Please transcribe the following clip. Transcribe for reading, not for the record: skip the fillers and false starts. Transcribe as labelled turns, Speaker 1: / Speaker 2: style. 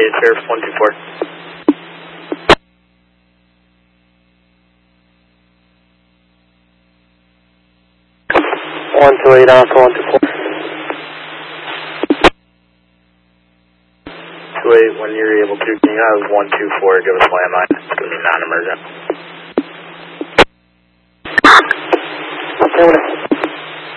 Speaker 1: indicated, Sheriff 124. 128 Alpha 124. 28, when you're able to, can you have 124 give us landline? It's going to be non-emergent.
Speaker 2: Okay,